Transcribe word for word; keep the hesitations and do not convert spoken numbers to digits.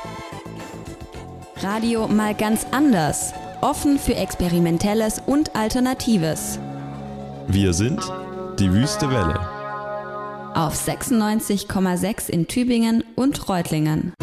Radio mal ganz anders. Offen für Experimentelles und Alternatives. Wir sind die Wüste Welle. Auf sechsundneunzig Komma sechs in Tübingen und Reutlingen.